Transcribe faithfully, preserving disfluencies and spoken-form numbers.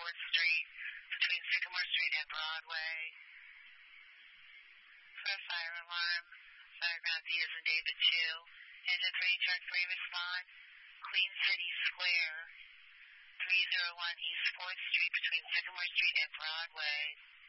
fourth Street between Sycamore Street and Broadway. For a fire alarm, fireground D as in David two. Engine three, chart three, respond. Queen City Square, three oh one East fourth Street between Sycamore Street and Broadway.